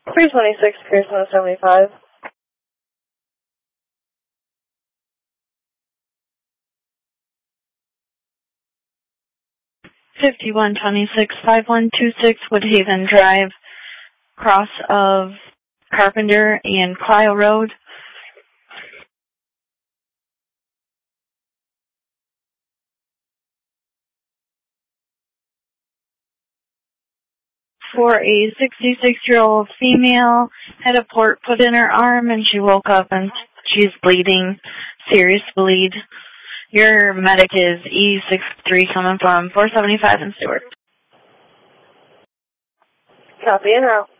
326, Pearson 75. $5126 5126 Woodhaven Drive, cross of Carpenter and Clio Road. For a 66-year-old female, had a port put in her arm and she woke up and she's bleeding, serious bleed. Your medic is E63 coming from 475 in Stewart. Copy and route.